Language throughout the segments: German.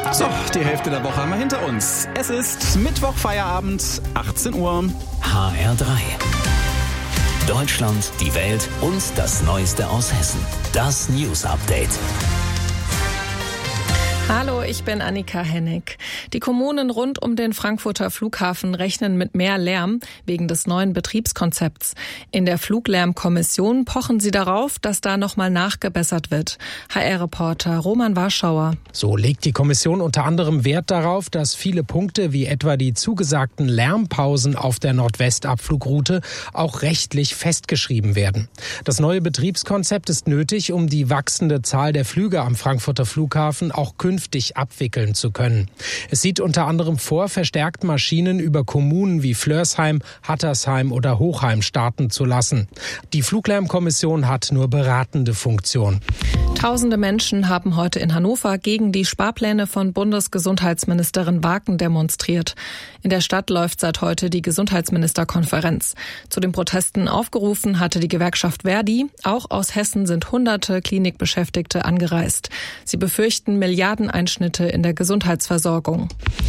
So, die Hälfte der Woche haben wir hinter uns. Es ist Mittwoch, Feierabend, 18 Uhr. HR3. Deutschland, die Welt und das Neueste aus Hessen. Das News Update. Hallo, ich bin Annika Hennig. Die Kommunen rund um den Frankfurter Flughafen rechnen mit mehr Lärm wegen des neuen Betriebskonzepts. In der Fluglärmkommission pochen sie darauf, dass da nochmal nachgebessert wird. HR-Reporter Roman Warschauer. So legt die Kommission unter anderem Wert darauf, dass viele Punkte wie etwa die zugesagten Lärmpausen auf der Nordwestabflugroute auch rechtlich festgeschrieben werden. Das neue Betriebskonzept ist nötig, um die wachsende Zahl der Flüge am Frankfurter Flughafen auch künftig abwickeln zu können. Es sieht unter anderem vor, verstärkt Maschinen über Kommunen wie Flörsheim, Hattersheim oder Hochheim starten zu lassen. Die Fluglärmkommission hat nur beratende Funktion. Tausende Menschen haben heute in Hannover gegen die Sparpläne von Bundesgesundheitsministerin Waken demonstriert. In der Stadt läuft seit heute die Gesundheitsministerkonferenz. Zu den Protesten aufgerufen hatte die Gewerkschaft Verdi. Auch aus Hessen sind hunderte Klinikbeschäftigte angereist. Sie befürchten Milliardeneinschnitte in der Gesundheitsversorgung.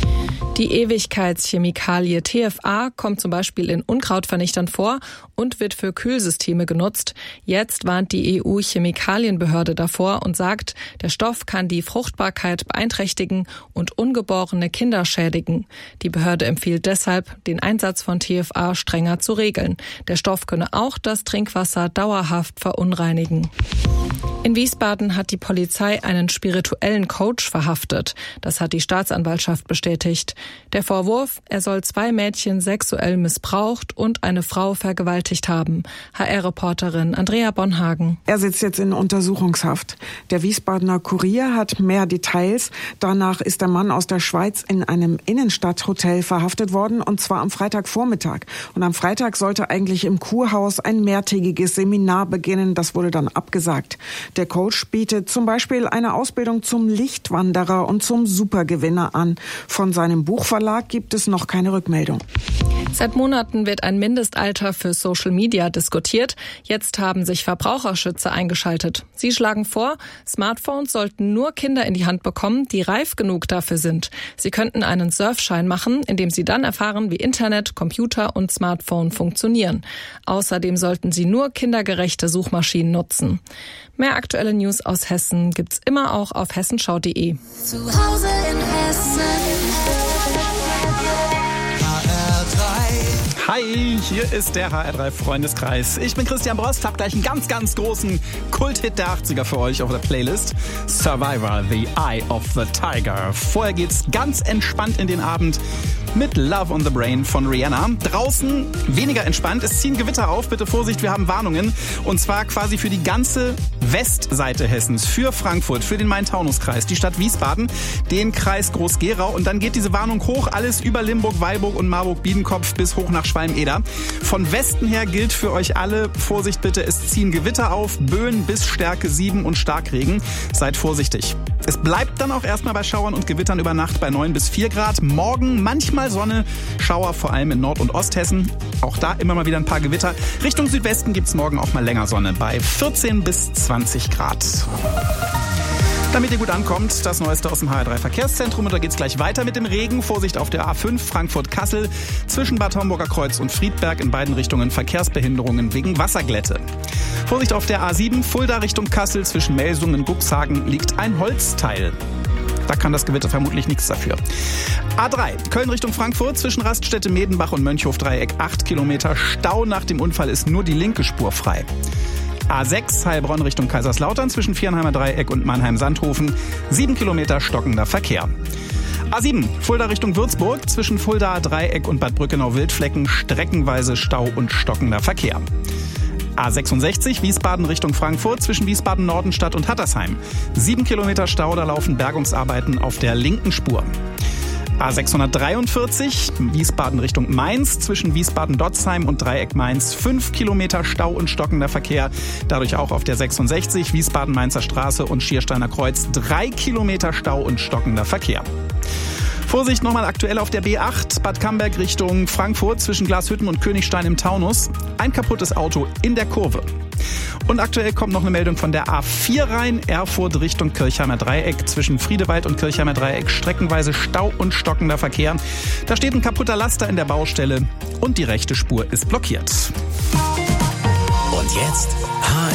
Die Ewigkeitschemikalie TFA kommt zum Beispiel in Unkrautvernichtern vor und wird für Kühlsysteme genutzt. Jetzt warnt die EU-Chemikalienbehörde davor und sagt, der Stoff kann die Fruchtbarkeit beeinträchtigen und ungeborene Kinder schädigen. Die Behörde empfiehlt deshalb, den Einsatz von TFA strenger zu regeln. Der Stoff könne auch das Trinkwasser dauerhaft verunreinigen. In Wiesbaden hat die Polizei einen spirituellen Coach verhaftet. Das hat die Staatsanwaltschaft bestätigt. Der Vorwurf, er soll 2 Mädchen sexuell missbraucht und eine Frau vergewaltigt haben. HR-Reporterin Andrea Bonhagen. Er sitzt jetzt in Untersuchungshaft. Der Wiesbadener Kurier hat mehr Details. Danach ist der Mann aus der Schweiz in einem Innenstadthotel verhaftet worden, und zwar am Freitagvormittag. Und am Freitag sollte eigentlich im Kurhaus ein mehrtägiges Seminar beginnen. Das wurde dann abgesagt. Der Coach bietet zum Beispiel eine Ausbildung zum Lichtwanderer und zum Supergewinner an. Von seinem Buchverlag gibt es noch keine Rückmeldung. Seit Monaten wird ein Mindestalter für Social Media diskutiert. Jetzt haben sich Verbraucherschützer eingeschaltet. Sie schlagen vor, Smartphones sollten nur Kinder in die Hand bekommen, die reif genug dafür sind. Sie könnten einen Surfschein machen, indem sie dann erfahren, wie Internet, Computer und Smartphone funktionieren. Außerdem sollten sie nur kindergerechte Suchmaschinen nutzen. Mehr aktuelle News aus Hessen gibt's immer auch auf hessenschau.de. Zu Hause in Hessen. Hi, hier ist der HR3 Freundeskreis. Ich bin Christian Brost, hab gleich einen ganz, ganz großen Kulthit der 80er für euch auf der Playlist. Survivor, The Eye of the Tiger. Vorher geht's ganz entspannt in den Abend mit Love on the Brain von Rihanna. Draußen weniger entspannt. Es ziehen Gewitter auf. Bitte Vorsicht, wir haben Warnungen. Und zwar quasi für die ganze Westseite Hessens. Für Frankfurt, für den Main-Taunus-Kreis, die Stadt Wiesbaden, den Kreis Groß-Gerau. Und dann geht diese Warnung hoch. Alles über Limburg, Weilburg und Marburg-Biedenkopf bis hoch nach Schwalm-Eder. Von Westen her gilt für euch alle, Vorsicht bitte, es ziehen Gewitter auf. Böen bis Stärke 7 und Starkregen. Seid vorsichtig. Es bleibt dann auch erstmal bei Schauern und Gewittern über Nacht bei 9 bis 4 Grad. Morgen manchmal Sonne, Schauer vor allem in Nord- und Osthessen. Auch da immer mal wieder ein paar Gewitter. Richtung Südwesten gibt's morgen auch mal länger Sonne bei 14 bis 20 Grad. Damit ihr gut ankommt, das Neueste aus dem HR3 Verkehrszentrum. Und da geht's gleich weiter mit dem Regen. Vorsicht auf der A5 Frankfurt-Kassel zwischen Bad Homburger Kreuz und Friedberg, in beiden Richtungen Verkehrsbehinderungen wegen Wasserglätte. Vorsicht auf der A7 Fulda Richtung Kassel zwischen Melsungen und Guxhagen liegt ein Holzteil. Da kann das Gewitter vermutlich nichts dafür. A3 Köln Richtung Frankfurt zwischen Raststätte Medenbach und Mönchhof-Dreieck 8 Kilometer Stau. Nach dem Unfall ist nur die linke Spur frei. A6 Heilbronn Richtung Kaiserslautern zwischen Viernheimer Dreieck und Mannheim-Sandhofen 7 Kilometer stockender Verkehr. A7 Fulda Richtung Würzburg zwischen Fulda Dreieck und Bad Brückenau-Wildflecken streckenweise Stau und stockender Verkehr. A66 Wiesbaden Richtung Frankfurt zwischen Wiesbaden-Nordenstadt und Hattersheim 7 Kilometer Stau, da laufen Bergungsarbeiten auf der linken Spur. A643 Wiesbaden Richtung Mainz zwischen Wiesbaden-Dotzheim und Dreieck Mainz 5 Kilometer Stau und stockender Verkehr. Dadurch auch auf der 66 Wiesbaden-Mainzer Straße und Schiersteiner Kreuz 3 Kilometer Stau und stockender Verkehr. Vorsicht nochmal aktuell auf der B8 Bad Camberg Richtung Frankfurt zwischen Glashütten und Königstein im Taunus. Ein kaputtes Auto in der Kurve. Und aktuell kommt noch eine Meldung von der A4 rein. Erfurt Richtung Kirchheimer Dreieck. Zwischen Friedewald und Kirchheimer Dreieck streckenweise Stau und stockender Verkehr. Da steht ein kaputter Laster in der Baustelle und die rechte Spur ist blockiert. Und jetzt